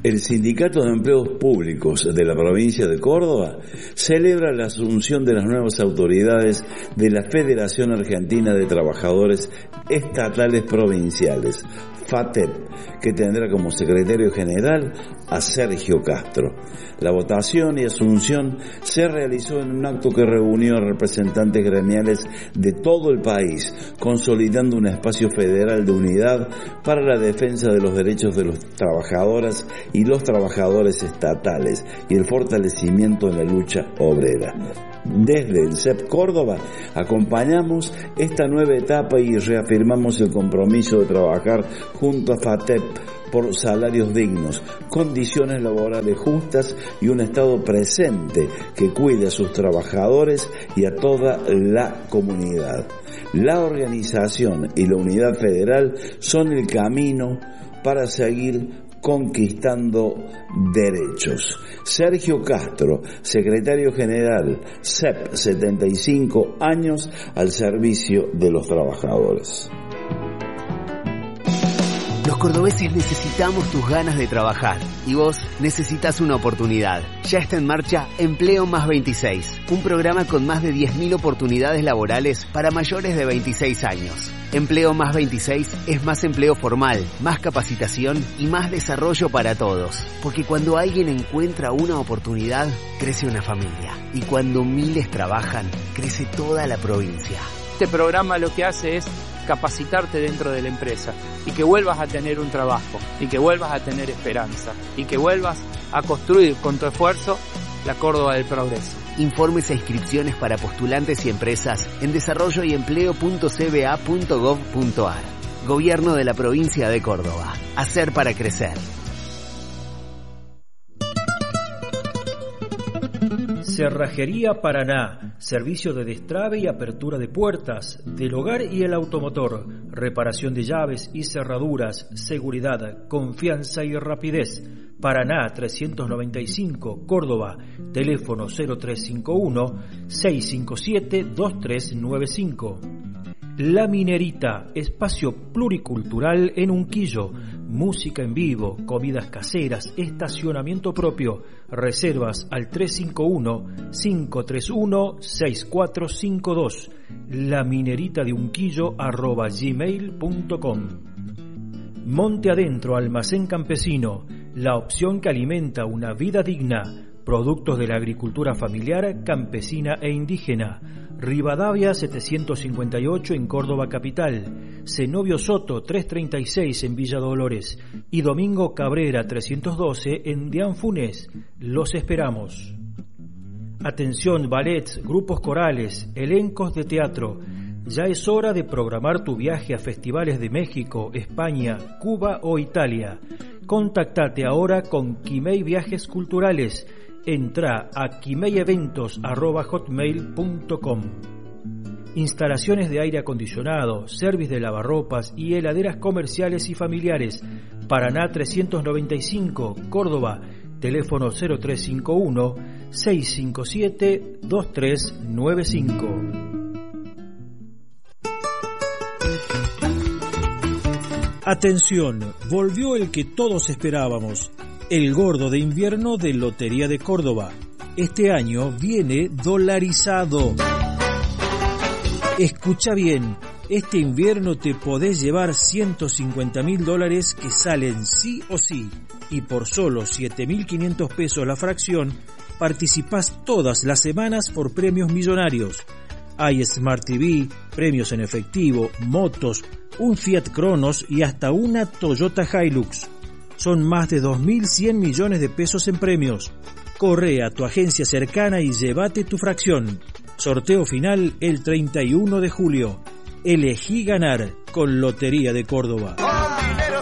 El Sindicato de Empleos Públicos de la provincia de Córdoba celebra la asunción de las nuevas autoridades de la Federación Argentina de Trabajadores Estatales Provinciales, FATEP, que tendrá como secretario general a Sergio Castro. La votación y asunción se realizó en un acto que reunió a representantes gremiales de todo el país, consolidando un espacio federal de unidad para la defensa de los derechos de los trabajadoras y los trabajadores estatales y el fortalecimiento en la lucha obrera. Desde el CEP Córdoba acompañamos esta nueva etapa y reafirmamos el compromiso de trabajar junto a FATEP por salarios dignos, condiciones laborales justas y un Estado presente que cuide a sus trabajadores y a toda la comunidad. La organización y la unidad federal son el camino para seguir conquistando derechos. Sergio Castro, secretario general, CEP, 75 años al servicio de los trabajadores. Los cordobeses necesitamos tus ganas de trabajar y vos necesitas una oportunidad. Ya está en marcha Empleo Más 26, un programa con más de 10.000 oportunidades laborales para mayores de 26 años. Empleo Más 26 es más empleo formal, más capacitación y más desarrollo para todos. Porque cuando alguien encuentra una oportunidad, crece una familia. Y cuando miles trabajan, crece toda la provincia. Este programa lo que hace es capacitarte dentro de la empresa y que vuelvas a tener un trabajo y que vuelvas a tener esperanza y que vuelvas a construir con tu esfuerzo la Córdoba del progreso. Informes e inscripciones para postulantes y empresas en desarrolloyempleo.cba.gov.ar. Gobierno de la provincia de Córdoba. Hacer para crecer. Cerrajería Paraná, servicio de destrabe y apertura de puertas, del hogar y el automotor, reparación de llaves y cerraduras, seguridad, confianza y rapidez. Paraná 395, Córdoba, teléfono 0351-657-2395. La Minerita, espacio pluricultural en Unquillo, música en vivo, comidas caseras, estacionamiento propio, reservas al 351-531-6452, lamineritadeunquillo@gmail.com. Monte Adentro, almacén campesino, la opción que alimenta una vida digna, productos de la agricultura familiar, campesina e indígena. Rivadavia 758 en Córdoba capital, Zenobio Soto 336 en Villa Dolores y Domingo Cabrera 312 en Dianfunes. Los esperamos. Atención, ballets, grupos corales, elencos de teatro. Ya es hora de programar tu viaje a festivales de México, España, Cuba o Italia. Contactate ahora con Quimei Viajes Culturales. Entra a quimeyeventos@hotmail.com. Instalaciones de aire acondicionado, servicio de lavarropas y heladeras comerciales y familiares. Paraná 395, Córdoba, teléfono 0351-657-2395. Atención, volvió el que todos esperábamos, el gordo de invierno de Lotería de Córdoba. Este año viene dolarizado. Escucha bien, este invierno te podés llevar $150.000 que salen sí o sí, y por solo 7.500 pesos la fracción, participás todas las semanas por premios millonarios. Hay Smart TV, premios en efectivo, motos, un Fiat Cronos y hasta una Toyota Hilux. Son más de 2.100 millones de pesos en premios. Corre a tu agencia cercana y llévate tu fracción. Sorteo final el 31 de julio. Elegí ganar con Lotería de Córdoba.